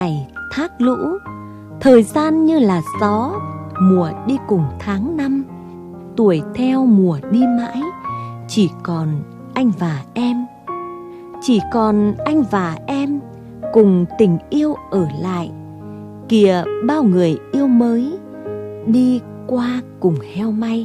ngày thác lũ, thời gian như là gió, mùa đi cùng tháng năm, tuổi theo mùa đi mãi, chỉ còn anh và em. Chỉ còn anh và em cùng tình yêu ở lại. Kìa bao người yêu mới đi qua cùng heo may.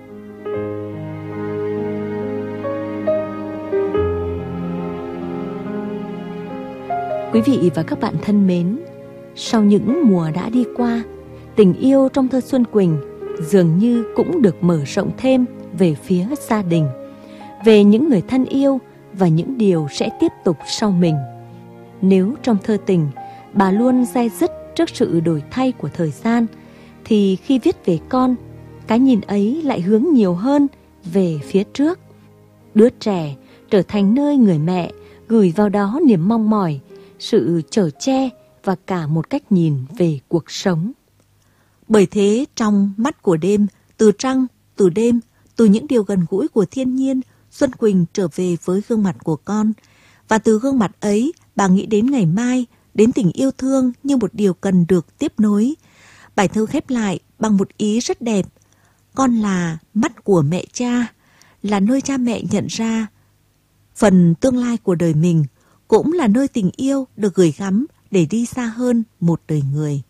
Quý vị và các bạn thân mến, sau những mùa đã đi qua, tình yêu trong thơ Xuân Quỳnh dường như cũng được mở rộng thêm về phía gia đình, về những người thân yêu và những điều sẽ tiếp tục sau mình. Nếu trong thơ tình, bà luôn day dứt trước sự đổi thay của thời gian, thì khi viết về con, cái nhìn ấy lại hướng nhiều hơn về phía trước. Đứa trẻ trở thành nơi người mẹ gửi vào đó niềm mong mỏi, sự chở che và cả một cách nhìn về cuộc sống. Bởi thế, trong mắt của đêm, từ trăng, từ đêm, từ những điều gần gũi của thiên nhiên, Xuân Quỳnh trở về với gương mặt của con. Và từ gương mặt ấy, bà nghĩ đến ngày mai, đến tình yêu thương như một điều cần được tiếp nối. Bài thơ khép lại bằng một ý rất đẹp. Con là mắt của mẹ cha, là nơi cha mẹ nhận ra phần tương lai của đời mình, cũng là nơi tình yêu được gửi gắm để đi xa hơn một đời người.